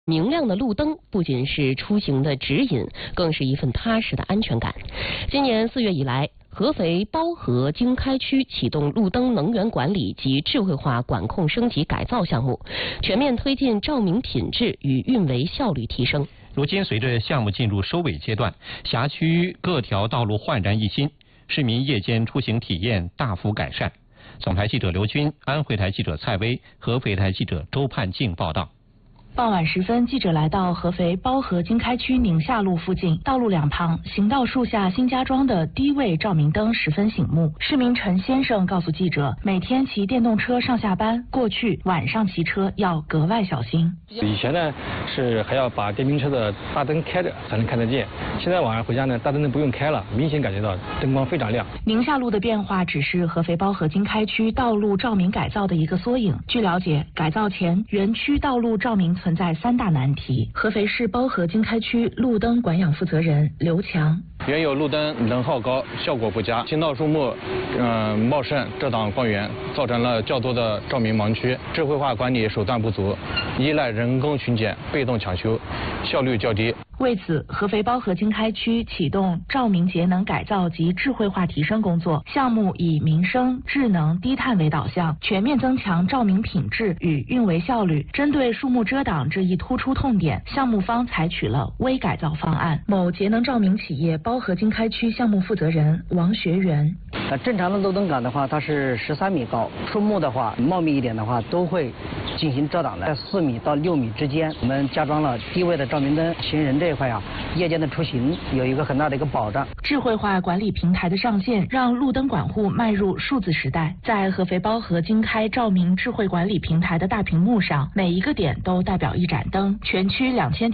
明亮的路灯不仅是出行的指引，更是一份踏实的安全感。今年4月以来，合肥包河经开区启动路灯能源管理及智慧化管控升级改造项目，全面推进照明品质与运维效率提升。 如今，随着项目进入收尾阶段，辖区各条道路焕然一新，市民夜间出行体验大幅改善。总台记者刘军、安徽台记者蔡薇、合肥台记者周盼静报道。 傍晚时分，记者来到合肥包河经开区宁夏路附近，道路两旁行道树下新加装的低位照明灯十分醒目。市民陈先生告诉记者，每天骑电动车上下班，过去晚上骑车要格外小心。 以前呢是还要把电瓶车的大灯开着才能看得见，现在晚上回家呢，大灯不用开了，明显感觉到灯光非常亮。 宁夏路的变化只是合肥包河经开区道路照明改造的一个缩影。据了解，改造前园区道路照明存在3大难题。合肥市包河经开区路灯管养负责人刘强： 原有路灯能耗高，效果不佳，行道树木茂盛，遮挡光源，造成了较多的照明盲区。智慧化管理手段不足，依赖人工巡检、被动抢修，效率较低。 为此，合肥包河经开区启动照明节能改造及智慧化提升工作，项目以民生、智能、低碳为导向，全面增强照明品质与运维效率。针对树木遮挡这一突出痛点，项目方采取了微改造方案。某节能照明企业包河经开区项目负责人王学员： 正常的路灯杆的话，它是13米高，树木的话茂密一点的话，都会进行遮挡的。在4米到6米之间，我们加装了低位的照明灯，行人这一块夜间的出行有一个很大的一个保障。 智慧化管理平台的上线，让路灯管户迈入数字时代。在合肥包河经开照明智慧管理平台的大屏幕上，每一个点都代表一盏灯，全区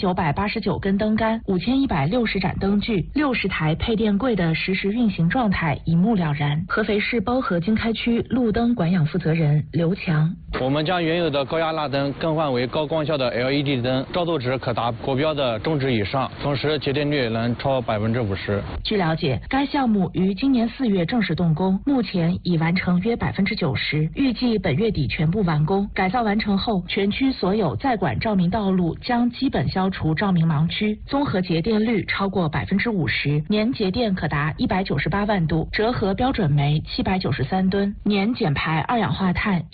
2989根灯杆，5160盏灯具，60台配电柜的实时运行状态一目了然。合肥市包河经开区路灯管养负责人刘强： 我们将原有的高压蜡灯更换为高光效的 LED 灯，照度值可达国标的中值以上，同时节电率能超50%。 据了解，该项目于今年4月正式动工，目前已完成约90%，预计本月底全部完工。改造完成后，全区所有在管照明道路将基本消除照明盲区，综合节电率超过50%，年节电可达198万度，折合标准煤793吨，年减排二氧化碳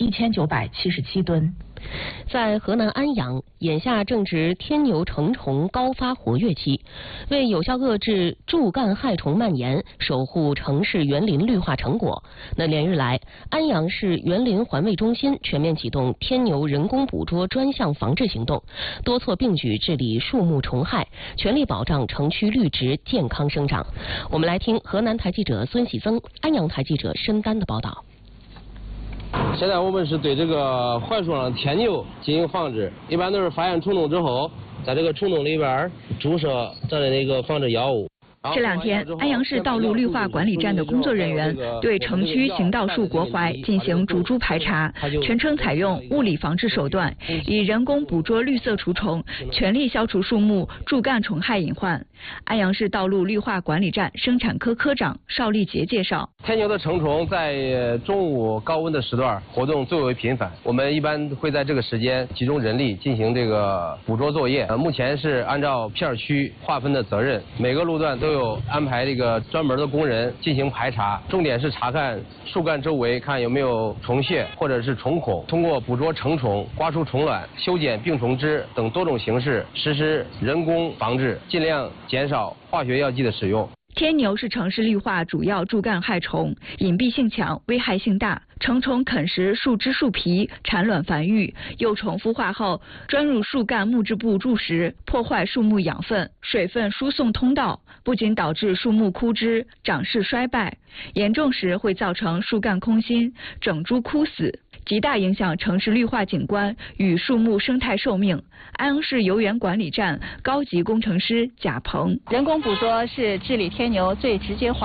1977吨。 在河南安阳，眼下正值天牛成虫高发活跃期，为有效遏制柱干害虫蔓延，守护城市园林绿化成果，连日来，安阳市园林环卫中心全面启动天牛人工捕捉专项防治行动，多措并举治理树木虫害，全力保障城区绿植健康生长。我们来听河南台记者孙喜增、安阳台记者申丹的报道。 现在我们是对这个槐树上的天牛进行防治，一般都是发现虫洞之后，在这个虫洞里边注射咱的那个防治药物。 这2天，安阳市道路绿化管理站的工作人员对城区行道树国槐进行逐株排查，全程采用物理防治手段，以人工捕捉绿色除虫，全力消除树木柱干虫害隐患。安阳市道路绿化管理站生产科科长邵立杰介绍， 天牛的成虫在中午高温的时段活动最为频繁，我们一般会在这个时间集中人力进行这个捕捉作业。目前是按照片区划分的责任，每个路段都有安排这个专门的工人进行排查，重点是查看树干周围看有没有虫屑或者是虫孔，通过捕捉成虫、刮除虫卵、修剪病虫枝等多种形式实施人工防治，尽量减少化学药剂的使用。 天牛是城市绿化主要柱干害虫，隐蔽性强，危害性大。成虫啃食树枝树皮，产卵繁育，幼虫孵化后钻入树干木质部筑食，破坏树木养分、水分输送通道，不仅导致树木枯枝、长势衰败，严重时会造成树干空心、整株枯死，极大影响城市绿化景观与树木生态寿命。安阳市游园管理站高级工程师贾鹏： 人工捕捉是治理天牛最直接